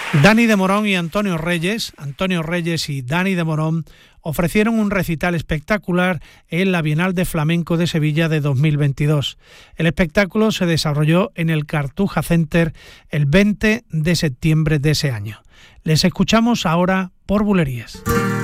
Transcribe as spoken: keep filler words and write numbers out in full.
Dani de Morón y Antonio Reyes, Antonio Reyes y Dani de Morón ofrecieron un recital espectacular en la Bienal de Flamenco de Sevilla de dos mil veintidós. El espectáculo se desarrolló en el Cartuja Center el veinte de septiembre de ese año. Les escuchamos ahora por Bulerías.